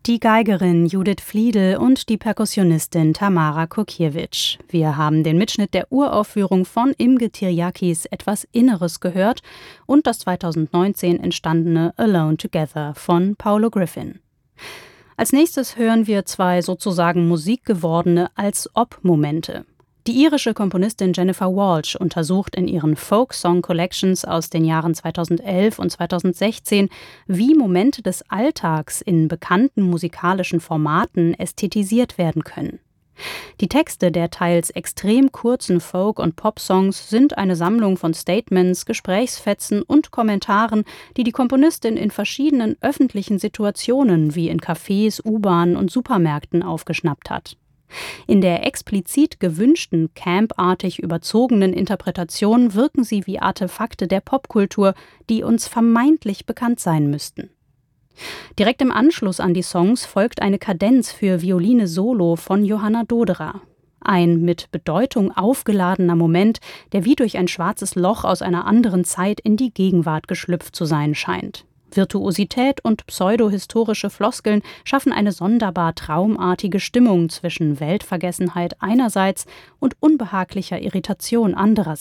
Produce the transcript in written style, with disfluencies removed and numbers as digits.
Die Geigerin Judith Fliedl und die Perkussionistin Tamara Kurkiewicz. Wir haben den Mitschnitt der Uraufführung von Imge Tiryakis Etwas Inneres gehört und das 2019 entstandene Alone Together von Paolo Griffin. Als nächstes hören wir zwei sozusagen musikgewordene Als-Ob-Momente. Die irische Komponistin Jennifer Walsh untersucht in ihren Folk-Song-Collections aus den Jahren 2011 und 2016, wie Momente des Alltags in bekannten musikalischen Formaten ästhetisiert werden können. Die Texte der teils extrem kurzen Folk- und Pop-Songs sind eine Sammlung von Statements, Gesprächsfetzen und Kommentaren, die die Komponistin in verschiedenen öffentlichen Situationen wie in Cafés, U-Bahnen und Supermärkten aufgeschnappt hat. In der explizit gewünschten, campartig überzogenen Interpretation wirken sie wie Artefakte der Popkultur, die uns vermeintlich bekannt sein müssten. Direkt im Anschluss an die Songs folgt eine Kadenz für Violine Solo von Johanna Doderer. Ein mit Bedeutung aufgeladener Moment, der wie durch ein schwarzes Loch aus einer anderen Zeit in die Gegenwart geschlüpft zu sein scheint. Virtuosität und pseudohistorische Floskeln schaffen eine sonderbar traumartige Stimmung zwischen Weltvergessenheit einerseits und unbehaglicher Irritation andererseits.